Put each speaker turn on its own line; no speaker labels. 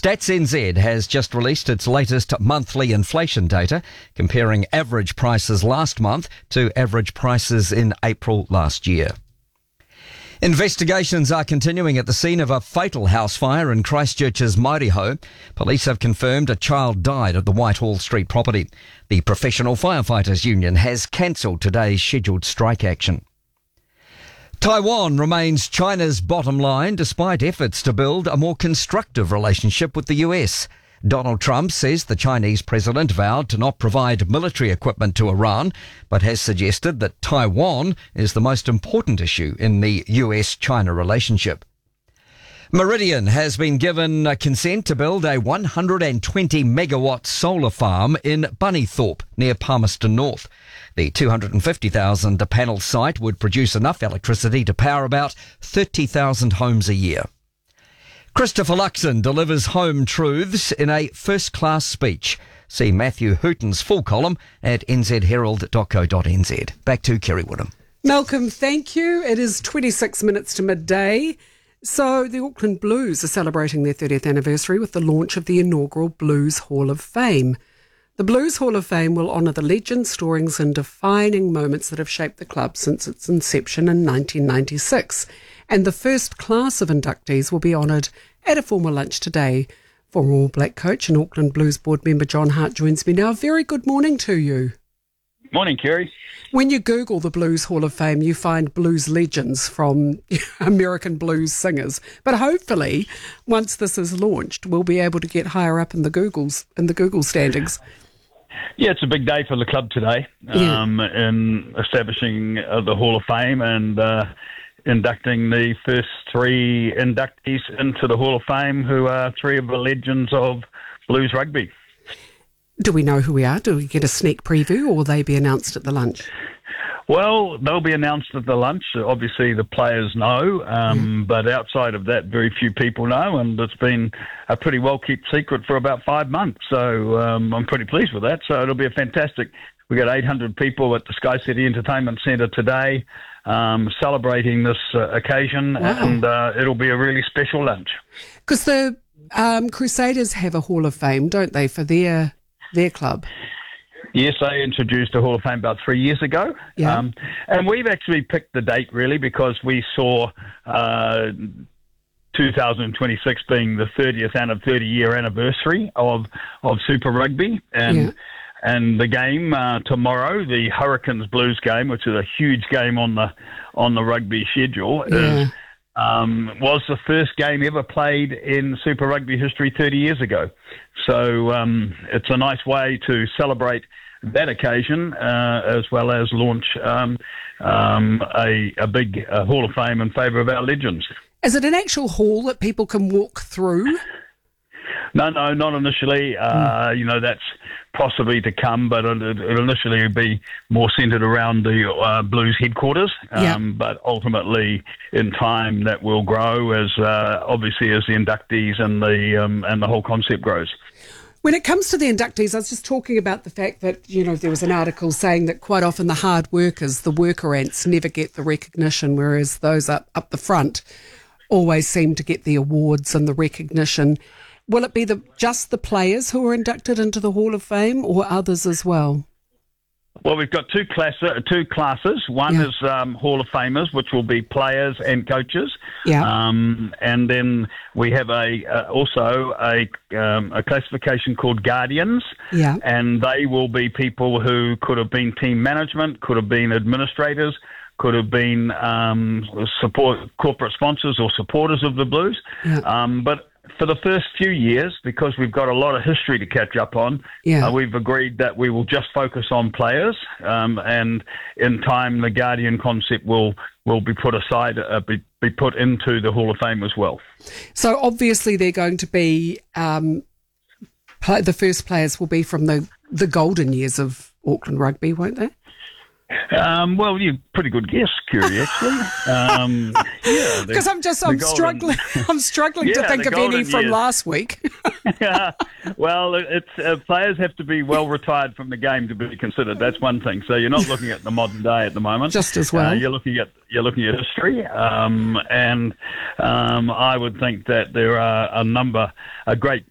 Stats NZ has just released its latest monthly inflation data, comparing average prices last month to average prices in April last year. Investigations are continuing at the scene of a fatal house fire in Christchurch's Mairiho. Police have confirmed a child died at the Whitehall Street property. The Professional Firefighters Union has cancelled today's scheduled strike action. Taiwan remains China's bottom line despite efforts to build a more constructive relationship with the US. Donald Trump says the Chinese president vowed to not provide military equipment to Iran, but has suggested that Taiwan is the most important issue in the US-China relationship. Meridian has been given consent to build a 120 megawatt solar farm in Bunnythorpe near Palmerston North. The 250,000 panel site would produce enough electricity to power about 30,000 homes a year. Christopher Luxon delivers home truths in a first-class speech. See Matthew Hooton's full column at nzherald.co.nz. Back to Kerry Woodham.
Malcolm, thank you. It is 26 minutes to midday. So the Auckland Blues are celebrating their 30th anniversary with the launch of the inaugural Blues Hall of Fame. The Blues Hall of Fame will honour the legends, stories and defining moments that have shaped the club since its inception in 1996. And the first class of inductees will be honoured at a formal lunch today. Former All Black coach and Auckland Blues board member John Hart joins me now. Very good morning to you.
Morning, Kerry.
When you Google the Blues Hall of Fame, you find blues legends from American blues singers. But hopefully, once this is launched, we'll be able to get higher up in the Google standings.
Yeah, it's a big day for the club today in establishing the Hall of Fame and inducting the first three inductees into the Hall of Fame, who are three of the legends of blues rugby.
Do we know who we are? Do we get a sneak preview, or will they be announced at the lunch?
Well, they'll be announced at the lunch. Obviously, the players know, but outside of that, very few people know, and it's been a pretty well-kept secret for about 5 months. So I'm pretty pleased with that. So it'll be a fantastic. We got 800 people at the Sky City Entertainment Centre today celebrating this occasion, and it'll be a really special lunch.
Because the Crusaders have a Hall of Fame, don't they, for their club?
Yes, they introduced a Hall of Fame about 3 years ago.
Yeah.
And we've actually picked the date, really, because we saw 2026 being the 30-year anniversary of Super Rugby. And the game tomorrow, the Hurricanes Blues game, which is a huge game on the rugby schedule, was the first game ever played in Super Rugby history 30 years ago. So it's a nice way to celebrate that occasion, as well as launch a big Hall of Fame in favour of our legends.
Is it an actual hall that people can walk through?
No, not initially. That's possibly to come, but it'll initially be more centred around the Blues headquarters. But ultimately, in time, that will grow as obviously as the inductees and the whole concept grows.
When it comes to the inductees, I was just talking about the fact that, there was an article saying that quite often the hard workers, the worker ants, never get the recognition, whereas those up the front always seem to get the awards and the recognition. Will it be just the players who are inducted into the Hall of Fame, or others as well?
Well, we've got two classes. One is Hall of Famers, which will be players and coaches. And then we have also a classification called Guardians. And they will be people who could have been team management, could have been administrators, could have been corporate sponsors or supporters of the Blues. But for the first few years, because we've got a lot of history to catch up on, we've agreed that we will just focus on players, and in time the Guardian concept will be put aside, be put into the Hall of Fame as well. So
obviously they're going to be, the first players will be from the golden years of Auckland rugby, won't they?
Well, you're pretty good guess, Curie, actually.
Because I'm struggling. I'm struggling to think of any from last week.
Well, it's players have to be well retired from the game to be considered. That's one thing. So you're not looking at the modern day at the moment.
Just as well.
You're looking at history, and I would think that there are a great